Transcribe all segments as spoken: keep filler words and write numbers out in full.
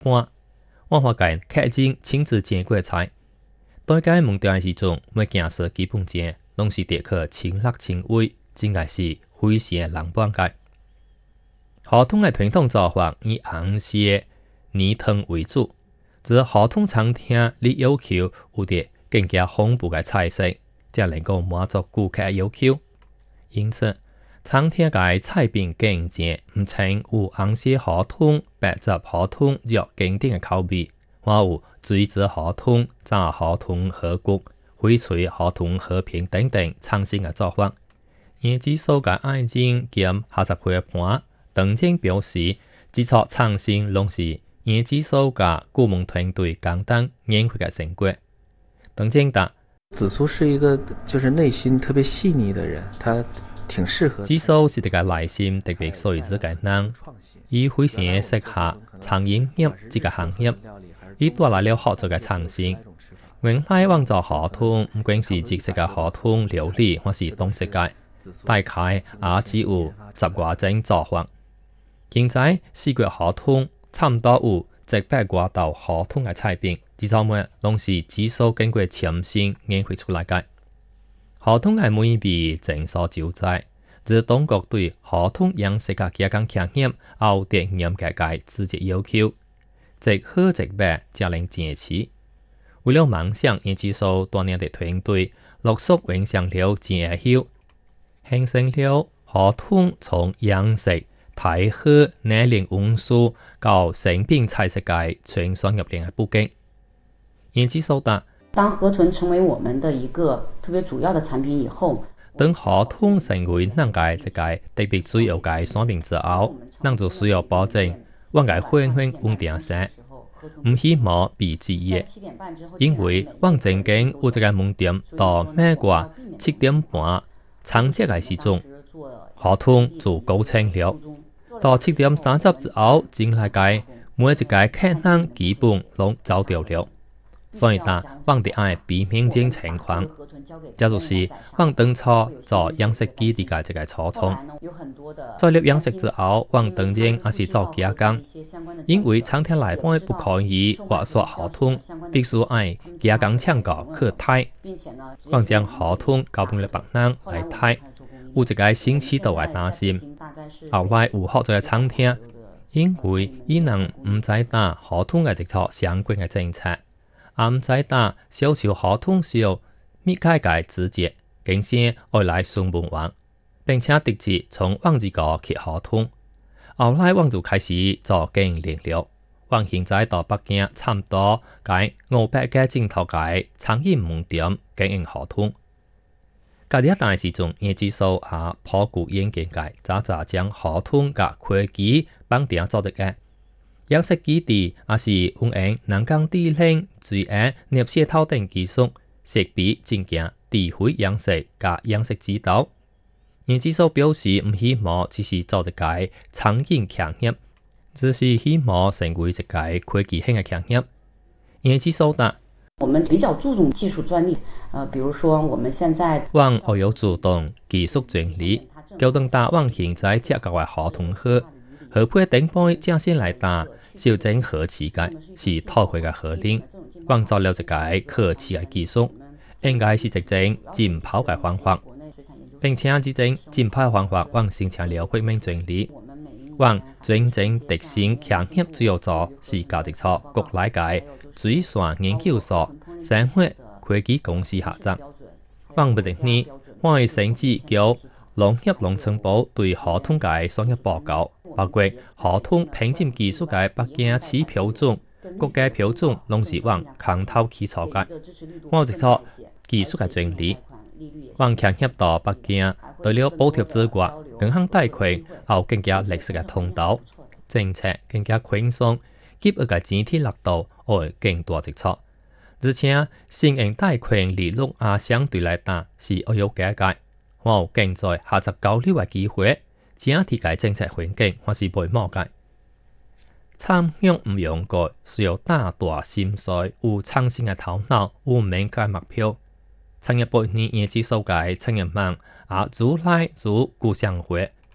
半，我发现客人亲自煎过菜。对该问题的时阵，每件事基本上拢是得去亲力亲为，真个是非常的人帮介。河豚的传统做法以红色的泥汤为主，只河豚餐厅你要求有着更加丰富的菜色，才能够满足顾客的要求。因此，餐厅嘅菜品更正唔仅有红色河豚、白汁河豚肉经典嘅口味，还有水煮河豚、炸河豚河骨、翡翠河豚和平等等创新嘅做法。椰子酥嘅愛情兼下十塊嘅盤，當前表示，這撮創新攏是椰子酥嘅顧問團隊簡單研發嘅成果。當前答。 紫蘇是一個就是內心特別細膩的人，他挺適合。 紫蘇是一個內心特別細緻嘅人，伊非常適合餐飲業這個行業，伊帶來了好多嘅創新。原來往做河豚，唔管是日式嘅河豚料理，或是東式嘅，大概也只有十外種做法。現在四國河豚差唔多有一百多道河豚嘅菜品。這種物攏是紫蘇經過潛心研發出來嘅。河豚嘅美味眾所周知，自當局對河豚養殖嘅加工企業有着嚴格嘅資質要求，一好一壞才能堅持。為了夢想，椰子酥多年的團隊陸續完成了整修，形成了河豚從養殖、太好年齡溫素到成品菜色嘅全商業鏈嘅布景。椰子酥答： 當河豚成為我們的一個特別主要的產品以後， 當河豚成為咱嘅一個特別主要嘅產品之後，咱就需要保證我嘅產品穩定性，唔希望被質疑。因為我曾經有一個門店到美國七點半餐節嘅時陣，河豚就高清了。到七點三十之後進來嘅每一個客人基本攏走掉了。所以答，我哋愛避免這種情況，這就是我當初做養殖基地嘅一個初衷。做了養殖之後，我當然也是做加工，因為餐廳內邊不可以活殺河豚，必須愛加工搶購去睇。我將河豚交俾了別人來睇，有一個新起度嘅擔心。後來有好多嘅餐廳，因為伊人唔知道河豚嘅一撮相關嘅政策。也唔知道小小河豚燒搣開嘅枝節，竟先愛來詢問我，並且直接從網字個去河豚。後來我就開始做經營了。我現在到北京差唔多嘅五百個鏡頭嘅餐飲門店經營河豚。隔啲一段時陣，椰子酥也頗具遠見嘅，早早將河豚嘅科技綁定做得嘅。養殖基地也是運用人工智能、水壓、顳射頭等技術，設備進行智慧養殖加養殖指導。椰子酥表示唔希望只是做一個餐飲企業，只是希望成為一個科技型嘅企業。椰子酥答： 我們比較注重技術專利，呃，比如說我們現在我我有主動技術專利，叫等打我現在接個嘅河豚殼，河配頂杯正先來打。小整河池嘅是套回嘅河鏈，創造了一個可持嘅技術，應該是一種浸泡嘅方法，並且這種浸泡嘅方法，我申請了豁免專利。我真正特性強協主要做是交一所國內嘅水産研究所、生活科技公司合作。我不定呢，我嘅成績叫農業農村部對河豚嘅商業報告。包括河豚品檢技術嘅北京市標準，國家標準攏是往空頭起草嘅。我有一撮技術嘅專利，往強協到北京，除了補貼之外，銀行貸款有更加歷史嘅通道，政策更加寬鬆，給予嘅整體力度會更大一撮。而且新型貸款利率也相對來講是會有改革，我有更在下集交流嘅機會。整體嘅政策環境還是袂毛嘅，參與唔用過，需要大大心髓，有創新嘅頭腦，有明確目標。產業八年椰子酥嘅產業網也主來自故鄉會，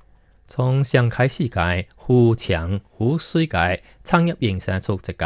從上開始界，湖牆、湖水界產業形成出一個